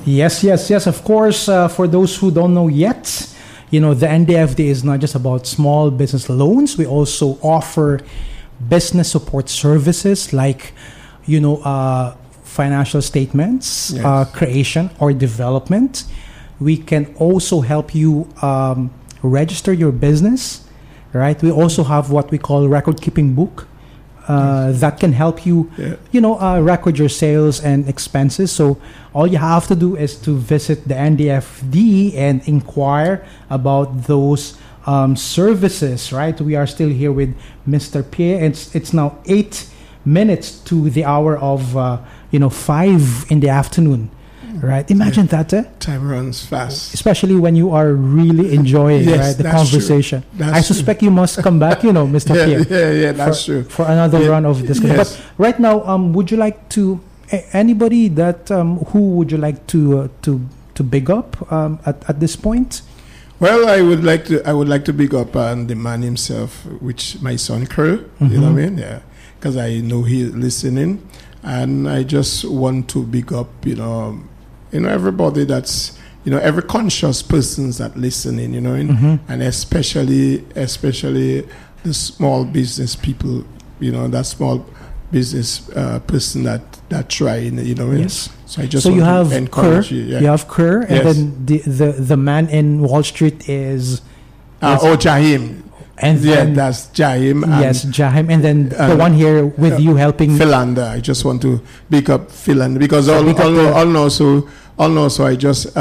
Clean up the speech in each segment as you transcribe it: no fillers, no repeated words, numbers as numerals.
Yes. Of course, for those who don't know yet, the NDFD is not just about small business loans. We also offer business support services like, financial statements, creation or development. We can also help you register your business, right? We also have what we call record keeping book. That can help you, record your sales and expenses. So all you have to do is to visit the NDFD and inquire about those services, right? We are still here with Mr. Pierre. It's now 8 minutes to the hour of, 5 in the afternoon. Right, imagine that. Time runs fast, especially when you are really enjoying the conversation. I suspect you must come back, Mr. Pierre. Yeah, that's true. For another run of discussion. Yes. But right now, would you like to anybody that who would you like to big up at this point? Well, I would like to big up the man himself, which my son Kerr. You know what I mean? Yeah, because I know he's listening, and I just want to big up, everybody that's, every conscious persons that listening, and especially the small business people, that small business person that try, Yes. So I just want you to have encourage Kerr, you. Yeah. You have Kerr, and then the man in Wall Street is Jahim. And then, that's Jahim. Yes, Jahim. And then the one here with you helping. Philander. I just want to big up Philander because also I just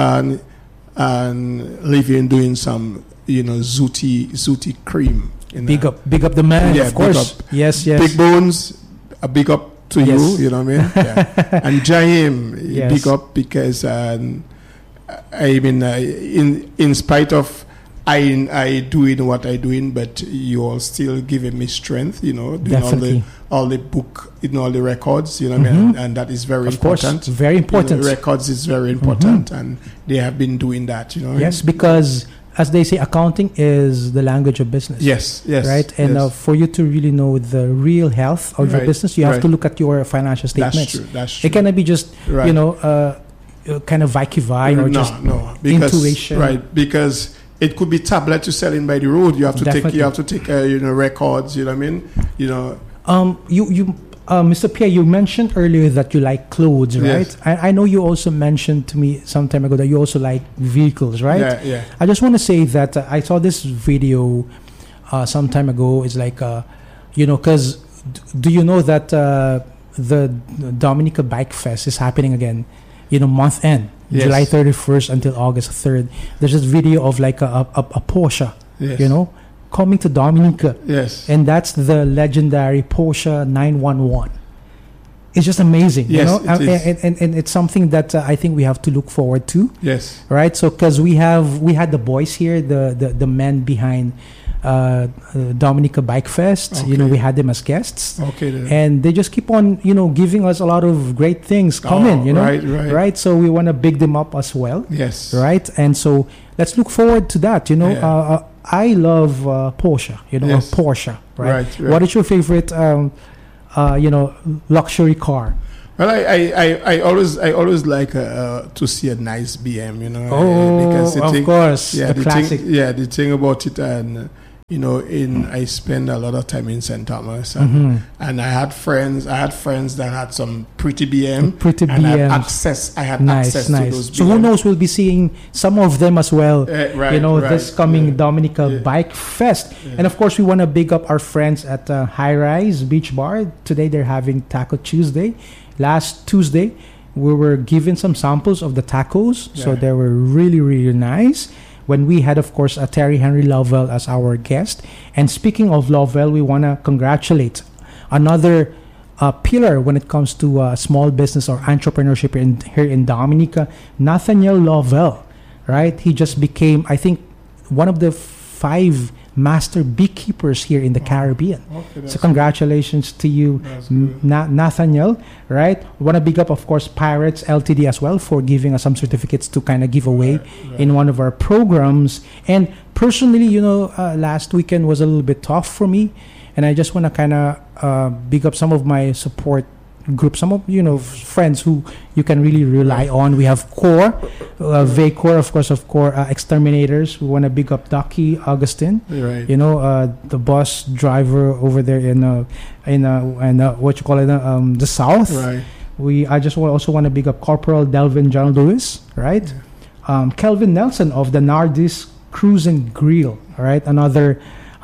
live in doing some, zooty cream. Big up the man, of course. Yes. Big Bones, a big up to you, you know what I mean? Yeah. And Jahim, big up because, in spite of I doing what I doing, but you all still giving me strength, doing all the book, all the records, what I mean, and that is very important. Of course, very important. Records is very important, and they have been doing that, Yes, because as they say, accounting is the language of business. Yes. Right, and for you to really know the real health of your business, you have to look at your financial statements. That's true. It cannot be just kind of vice-versa or just intuition. Right, because it could be tablet you're selling by the road. You have to take records. You know what I mean? You Mr. Pierre, you mentioned earlier that you like clothes, right? Yes. I know you also mentioned to me some time ago that you also like vehicles, right? Yeah. I just want to say that I saw this video some time ago. It's like, because do you know that the Dominica Bike Fest is happening again? Month end. Yes. July 31st until August 3rd. There's this video of like a Porsche, coming to Dominica. Yes. And that's the legendary Porsche 911. It's just amazing, yes, and it's something that I think we have to look forward to. Yes. Right? So because we had the boys here, the men behind Dominica Bike Fest. Okay. We had them as guests. Okay. Then. And they just keep on, giving us a lot of great things coming, Right? So we want to big them up as well. Yes. Right? And so let's look forward to that, I love Porsche, yes. Porsche, right? Right. What is your favorite luxury car? Well, I always like to see a nice BM, because of course, yeah, the classic. The thing about it, and I spend a lot of time in St. Thomas, and I had friends that had some pretty BM, I had access to those BM. So who knows? We'll be seeing some of them as well. This coming Dominica Bike Fest, and of course, we want to big up our friends at High Rise Beach Bar. Today they're having Taco Tuesday. Last Tuesday, we were given some samples of the tacos, so they were really, really nice. When we had, of course, Terry Henry Lovell as our guest. And speaking of Lovell, we want to congratulate another pillar when it comes to small business or entrepreneurship here in Dominica, Nathaniel Lovell, right? He just became, I think, one of the 5 master beekeepers here in the Caribbean. Okay, so congratulations to you, Nathaniel, right? Want to big up, of course, Pirates LTD as well for giving us some certificates to kind of give away in one of our programs. And personally, last weekend was a little bit tough for me, and I just want to kind of big up some of my support, group, some of friends who you can really rely on. We have Core, Vacor, of course, Exterminators. We want to big up Ducky Augustine, right? The bus driver over there in what you call it, the South. Right. I just also want to big up Corporal Delvin John Lewis, right? Yeah. Kelvin Nelson of the Nardis Cruise and Grill, right? Another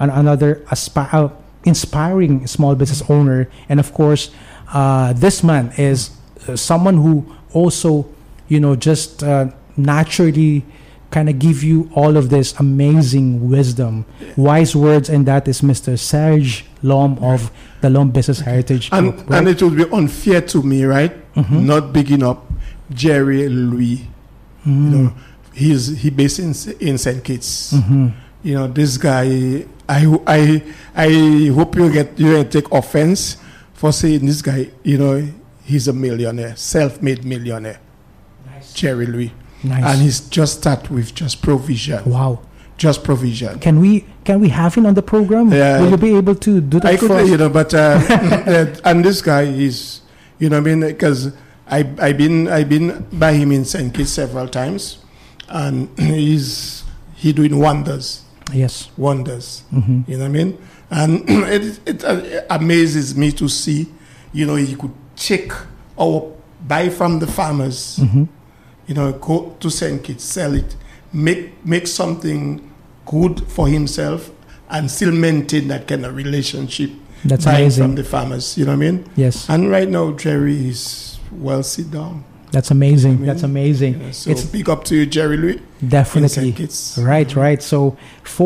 inspiring small business owner. And of course, this man is someone who also, just naturally kind of give you all of this amazing wisdom, wise words, and that is Mr. Serge Lom of the Lom Business Heritage Group. Right? And it would be unfair to me, right? Mm-hmm. Not bigging up Jerry Louis. Mm-hmm. He based in St. Kitts. Mm-hmm. This guy. I hope you take offense for saying this guy. He's a millionaire, self-made millionaire. Nice. Jerry Louis. Nice. And he's just started with just provision. Wow. Just provision. Can we have him on the program? Yeah. Will you be able to do that for us? But and this guy is, because I've been by him in St. Kitts several times, and he doing wonders. Yes. Wonders. Mm-hmm. You know what I mean? And it amazes me to see, he could check or buy from the farmers, mm-hmm. Go to St. Kitts, sell it, make something good for himself, and still maintain that kind of relationship. That's amazing. From the farmers, you know what I mean? Yes. And right now, Jerry is sit down. That's amazing. That's amazing. So it's big up to you, Jerry Louis. Definitely. Right. So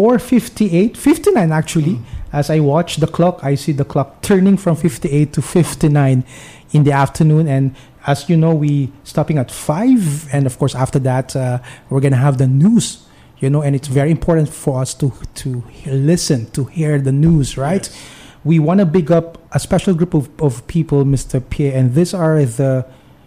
59 actually. As I watch the clock, I see the clock turning from 58 to 59 in the afternoon. And as you know, we stopping at 5. And of course, after that, we're going to have the news, and it's very important for us to listen, to hear the news, right? Yes. We want to big up a special group of people, Mr. Pierre, and these are the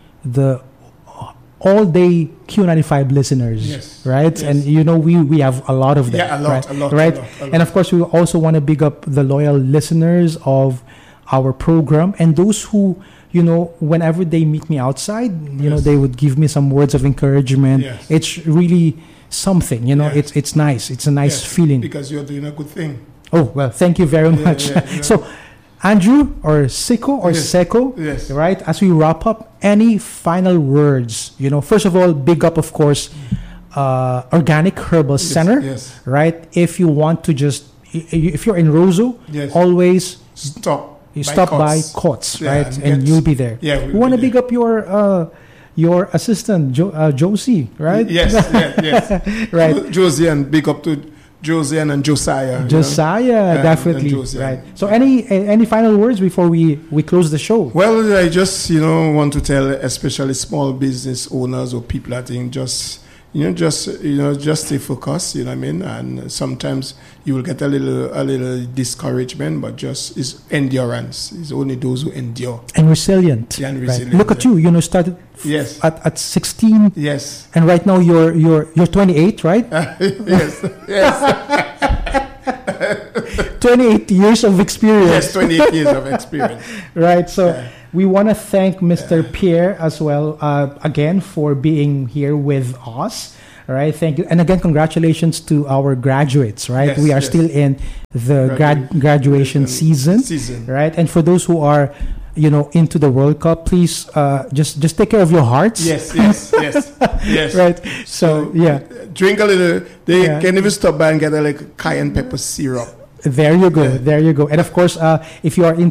all-day Q95 listeners, yes, right? Yes. And we have a lot of them. Yeah, a lot, right? A lot. And of course, we also want to big up the loyal listeners of our program and those who, whenever they meet me outside, yes. they would give me some words of encouragement. Yes. It's really something, yes. It's nice. It's a nice feeling. Because you're doing a good thing. Oh, well, thank you very much. Yeah. So, Andrew or Siko or yes. Seko, yes. right? As we wrap up, any final words? First of all, big up, of course, Organic Herbal Center, yes. right? If you want to if you're in Roseau, yes. always stop by Cots, right? And you'll be there. Yeah, we want to big up your assistant, Josie, right? Yes. Right. Josie, and big up to Josian and Josiah. Definitely. And right. So any final words before we close the show? Well, I just want to tell especially small business owners or people that think just stay focused, you know what I mean? And sometimes you will get a little discouragement, but it's endurance. It's only those who endure. And resilient. Yeah, and right. resilient. Look at you, started yes. at 16. Yes. And right now you're 28, right? Yes. 28 years of experience. Yes, 28 years of experience. Right. So we want to thank Mr. Pierre as well, again, for being here with us. All right. Thank you. And again, congratulations to our graduates, right? Yes, we are still in the graduation season. Right. And for those who are, into the World Cup, please just take care of your hearts. Yes. Right. So, drink a little. They can even stop by and get a cayenne pepper syrup. There you go. And of course, if you are